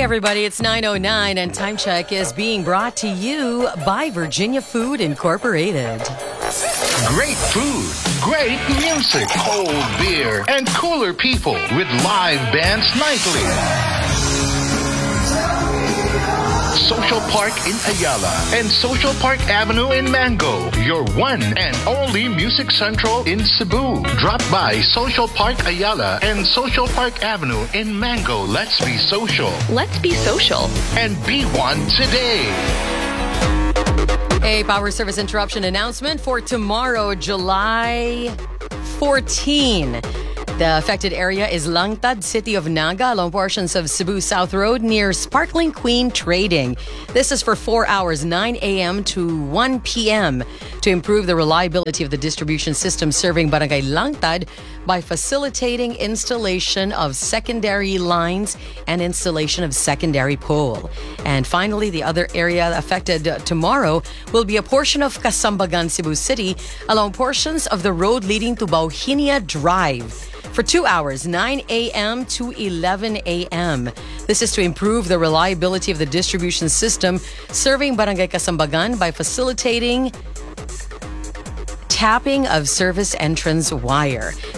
everybody, it's 9:09 and Time Check is being brought to you by Virginia Food Incorporated. Great food, great music, cold beer, and cooler people with live bands nightly. Social Park in Ayala and Social Park Avenue in Mango, your one and only Music Central in Cebu. Drop by Social Park Ayala and Social Park Avenue in Mango. Let's be social. Let's be social. And be one today. A power service interruption announcement for tomorrow, July 14. The affected area is Langtad, City of Naga, along portions of Cebu South Road near Sparkling Queen Trading. This is for 4 hours, 9 a.m. to 1 p.m. to improve the reliability of the distribution system serving Barangay Langtad by facilitating installation of secondary lines and installation of secondary pole. And finally, the other area affected tomorrow will be a portion of Kasambagan, Cebu City, along portions of the road leading to Bauhinia Drive for 2 hours, 9 a.m. to 11 a.m. This is to improve the reliability of the distribution system serving Barangay Kasambagan by facilitating tapping of service entrance wire.